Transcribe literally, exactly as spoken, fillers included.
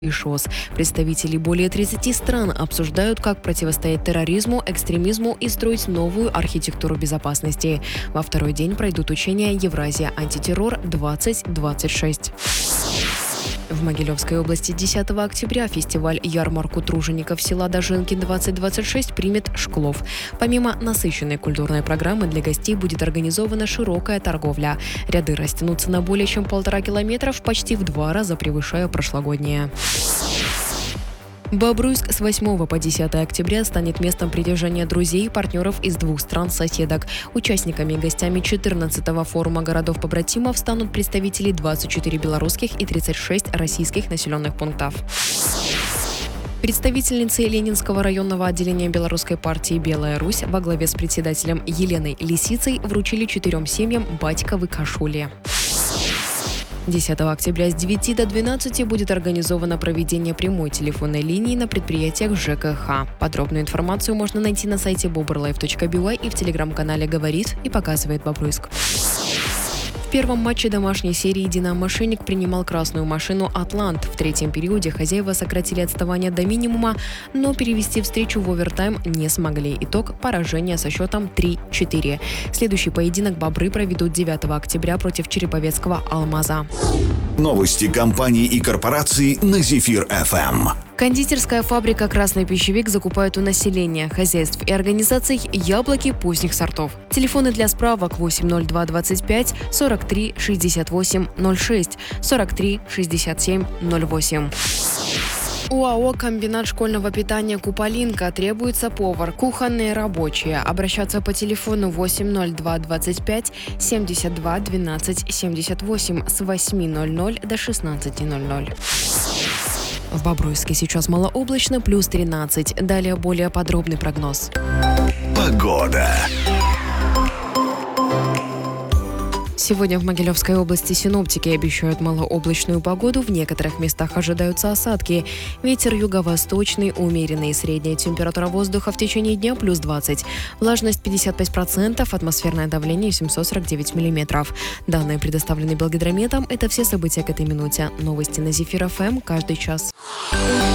и ШОС. Представители более тридцати стран обсуждают, как противостоять терроризму, экстремизму и строить новую архитектуру безопасности. Во второй день пройдут учения «Евразия. Антитеррор-двадцать двадцать шесть». В Могилевской области десятого октября фестиваль «Ярмарку тружеников села Дожинки-двадцать двадцать шесть» примет Шклов. Помимо насыщенной культурной программы, для гостей будет организована широкая торговля. Ряды растянутся на более чем полтора километров, почти в два раза превышая прошлогодние. Бобруйск с восьмого по десятое октября станет местом притяжения друзей и партнеров из двух стран-соседок. Участниками и гостями четырнадцатого форума городов-побратимов станут представители двадцати четырёх белорусских и тридцати шести российских населенных пунктов. Представительницы Ленинского районного отделения белорусской партии «Белая Русь» во главе с председателем Еленой Лисицей вручили четырем семьям батьковы кашули. десятого октября с девяти до двенадцати будет организовано проведение прямой телефонной линии на предприятиях ЖКХ. Подробную информацию можно найти на сайте бобрлайф точка би уай и в телеграм-канале «Говорит и показывает Бобруйск». В первом матче домашней серии «Динамо-Мошенник» принимал красную машину «Атлант». В третьем периоде хозяева сократили отставание до минимума, но перевести встречу в овертайм не смогли. Итог – поражение со счетом три-четыре. Следующий поединок «Бобры» проведут девятого октября против череповецкого «Алмаза». Новости компаний и корпораций на Зефир эф эм. Кондитерская фабрика «Красный пищевик» закупает у населения, хозяйств и организаций яблоки поздних сортов. Телефоны для справок восемь ноль два двадцать пять сорок три шестьдесят восемь ноль шесть сорок три шестьдесят семь ноль восемь. ОАО «Комбинат школьного питания «Куполинка» требуется повар, кухонные рабочие. Обращаться по телефону восемь ноль два двадцать пять семьдесят два двенадцать семьдесят восемь с восьми ноль ноль до шестнадцати ноль ноль. В Бобруйске сейчас малооблачно, плюс тринадцать. Далее более подробный прогноз. Погода. Сегодня в Могилевской области синоптики обещают малооблачную погоду. В некоторых местах ожидаются осадки. Ветер юго-восточный, умеренный. Средняя температура воздуха в течение дня плюс двадцать. Влажность пятьдесят пять процентов, атмосферное давление семьсот сорок девять миллиметров. Данные предоставлены Белгидрометом. Это все события к этой минуте. Новости на Зефир эф эм каждый час.